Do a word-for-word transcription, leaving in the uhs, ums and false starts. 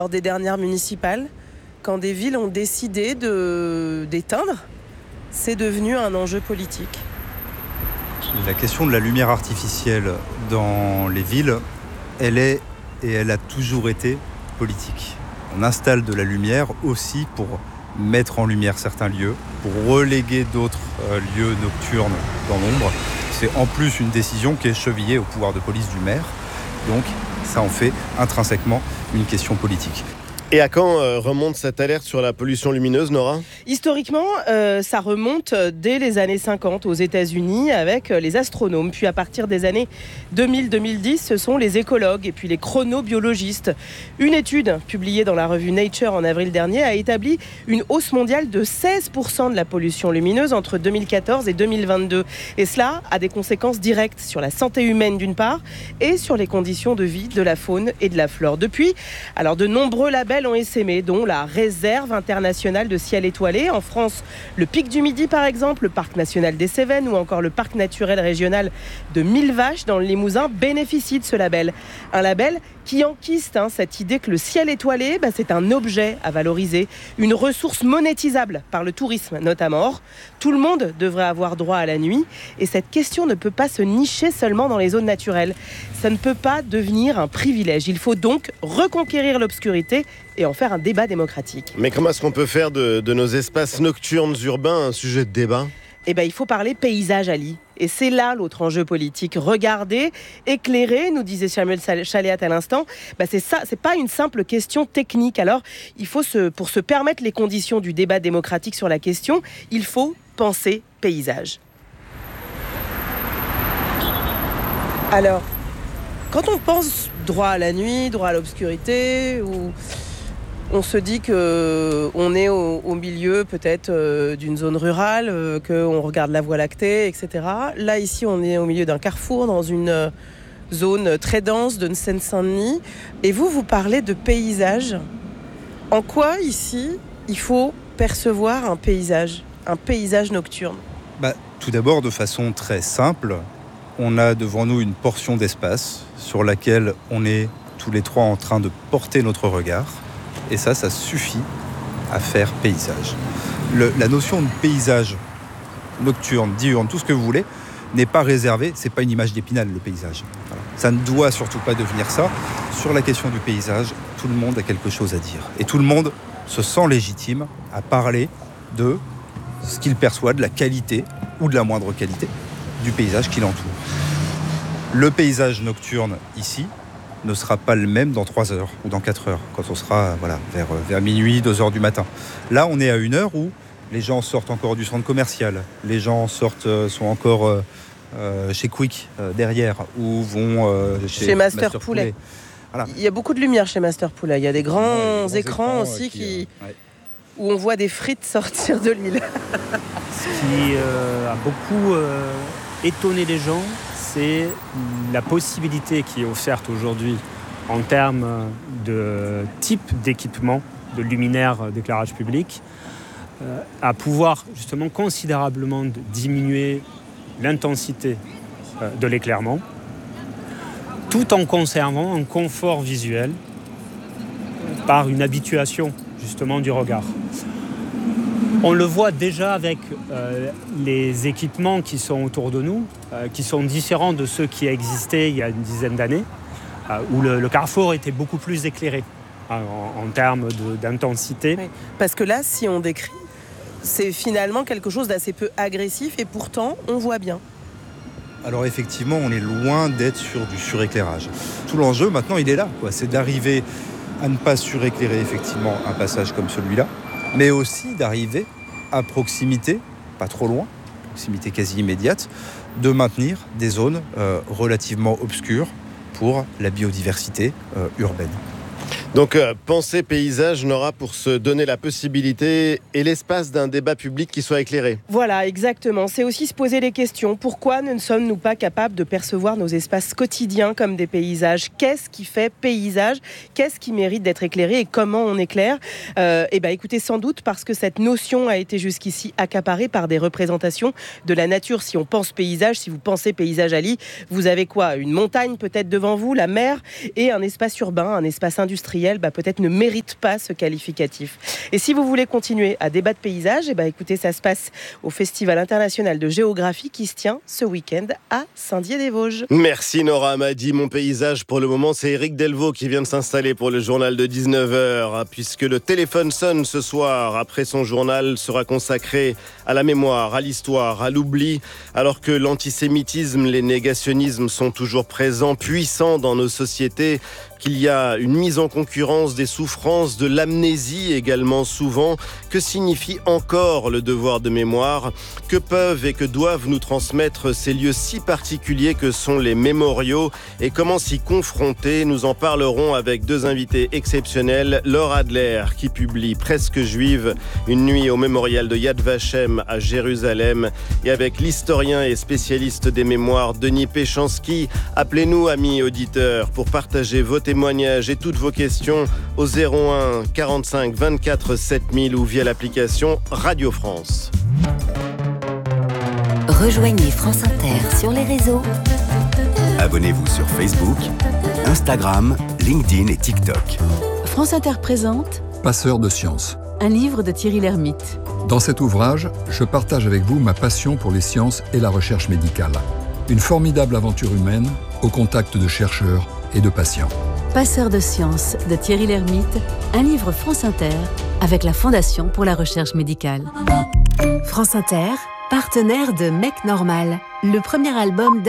Lors des dernières municipales, quand des villes ont décidé de, d'éteindre, c'est devenu un enjeu politique. La question de la lumière artificielle dans les villes, elle est et elle a toujours été politique. On installe de la lumière aussi pour mettre en lumière certains lieux, pour reléguer d'autres euh, lieux nocturnes dans l'ombre. C'est en plus une décision qui est chevillée au pouvoir de police du maire. Donc ça en fait intrinsèquement une question politique. Et à quand euh, remonte cette alerte sur la pollution lumineuse, Nora ? Historiquement, euh, ça remonte dès les années cinquante aux États-Unis avec les astronomes. Puis à partir des années deux mille à deux mille dix, ce sont les écologues et puis les chronobiologistes. Une étude publiée dans la revue Nature en avril dernier a établi une hausse mondiale de seize pour cent de la pollution lumineuse entre deux mille quatorze et deux mille vingt-deux. Et cela a des conséquences directes sur la santé humaine d'une part et sur les conditions de vie de la faune et de la flore. Depuis, alors de nombreux labels ont essaimé, dont la Réserve internationale de ciel étoilé. En France, le Pic du Midi par exemple, le Parc national des Cévennes ou encore le Parc naturel régional de Mille Vaches dans le Limousin bénéficient de ce label. Un label qui enquiste hein, cette idée que le ciel étoilé, bah, c'est un objet à valoriser, une ressource monétisable par le tourisme notamment. Or, tout le monde devrait avoir droit à la nuit et cette question ne peut pas se nicher seulement dans les zones naturelles. Ça ne peut pas devenir un privilège. Il faut donc reconquérir l'obscurité et en faire un débat démocratique. Mais comment est-ce qu'on peut faire de, de nos espaces nocturnes urbains un sujet de débat ? Eh ben, il faut parler paysage, Ali. Et c'est là l'autre enjeu politique. Regarder, éclairer, nous disait Samuel Chaléat à l'instant, bah c'est ça, c'est pas une simple question technique. Alors, il faut se, pour se permettre les conditions du débat démocratique sur la question, il faut penser paysage. Alors, quand on pense droit à la nuit, droit à l'obscurité, ou on se dit qu'on est au, au milieu peut-être euh, d'une zone rurale, euh, qu'on regarde la Voie lactée, et cetera. Là, ici, on est au milieu d'un carrefour, dans une euh, zone très dense de Seine-Saint-Denis. Et vous, vous parlez de paysage. En quoi, ici, il faut percevoir un paysage, un paysage nocturne ? Bah, tout d'abord, de façon très simple, on a devant nous une portion d'espace sur laquelle on est tous les trois en train de porter notre regard. Et ça, ça suffit à faire paysage. Le, la notion de paysage nocturne, diurne, tout ce que vous voulez, n'est pas réservée. C'est pas une image d'Épinal, le paysage. Voilà. Ça ne doit surtout pas devenir ça. Sur la question du paysage, tout le monde a quelque chose à dire. Et tout le monde se sent légitime à parler de ce qu'il perçoit, de la qualité ou de la moindre qualité du paysage qui l'entoure. Le paysage nocturne ici ne sera pas le même dans trois heures ou dans quatre heures, quand on sera voilà, vers, vers minuit, deux heures du matin. Là, on est à une heure où les gens sortent encore du centre commercial, les gens sortent, sont encore euh, euh, chez Quick euh, derrière, ou vont euh, chez, chez Master, Master Poulet. Poulet. Voilà. Il y a beaucoup de lumière chez Master Poulet. Il y a des grands, ouais, des grands écrans, écrans aussi qui, qui, euh, ouais. où on voit des frites sortir de l'huile. Ce qui euh, a beaucoup euh, étonné les gens, c'est la possibilité qui est offerte aujourd'hui en termes de type d'équipement, de luminaires d'éclairage public, euh, à pouvoir justement considérablement diminuer l'intensité euh, de l'éclairement, tout en conservant un confort visuel par une habituation justement du regard. On le voit déjà avec euh, les équipements qui sont autour de nous, euh, qui sont différents de ceux qui existaient il y a une dizaine d'années, euh, où le, le carrefour était beaucoup plus éclairé hein, en, en termes de, d'intensité. Oui, parce que là, si on décrit, c'est finalement quelque chose d'assez peu agressif et pourtant, on voit bien. Alors effectivement, on est loin d'être sur du suréclairage. Tout l'enjeu maintenant, il est là, quoi. C'est d'arriver à ne pas suréclairer effectivement un passage comme celui-là, mais aussi d'arriver à proximité, pas trop loin, proximité quasi immédiate, de maintenir des zones euh, relativement obscures pour la biodiversité euh, urbaine. Donc, euh, penser paysage, Nora, pour se donner la possibilité et l'espace d'un débat public qui soit éclairé. Voilà, exactement. C'est aussi se poser les questions. Pourquoi ne sommes-nous pas capables de percevoir nos espaces quotidiens comme des paysages ? Qu'est-ce qui fait paysage ? Qu'est-ce qui mérite d'être éclairé et comment on éclaire ? euh, Eh bien, écoutez, sans doute parce que cette notion a été jusqu'ici accaparée par des représentations de la nature. Si on pense paysage, si vous pensez paysage, Ali, vous avez quoi ? Une montagne peut-être devant vous, la mer et un espace urbain, un espace industriel industriel bah, peut-être ne mérite pas ce qualificatif. Et si vous voulez continuer à débattre paysage, et bah, écoutez, ça se passe au Festival international de géographie qui se tient ce week-end à Saint-Dié-des-Vosges. Merci Nora Amadi. Mon paysage pour le moment, c'est Éric Delvaux qui vient de s'installer pour le journal de dix-neuf heures, puisque le téléphone sonne ce soir. Après son journal sera consacré à la mémoire, à l'histoire, à l'oubli, alors que l'antisémitisme, les négationnismes sont toujours présents, puissants dans nos sociétés, qu'il y a une mise en concurrence des souffrances, de l'amnésie également souvent. Que signifie encore le devoir de mémoire ? Que peuvent et que doivent nous transmettre ces lieux si particuliers que sont les mémoriaux ? Et comment s'y confronter ? Nous en parlerons avec deux invités exceptionnels. Laure Adler, qui publie Presque Juive, une nuit au mémorial de Yad Vashem à Jérusalem. Et avec l'historien et spécialiste des mémoires, Denis Péchanski. Appelez-nous, amis auditeurs, pour partager vos témoignages et toutes vos questions au zéro un quarante-cinq vingt-quatre sept mille ou via l'application Radio France. Rejoignez France Inter sur les réseaux. Abonnez-vous sur Facebook, Instagram, LinkedIn et TikTok. France Inter présente Passeur de sciences. Un livre de Thierry Lhermitte. Dans cet ouvrage, je partage avec vous ma passion pour les sciences et la recherche médicale. Une formidable aventure humaine au contact de chercheurs et de patients. Passeur de sciences de Thierry Lhermitte, un livre France Inter avec la Fondation pour la recherche médicale. France Inter, partenaire de Mec Normal, le premier album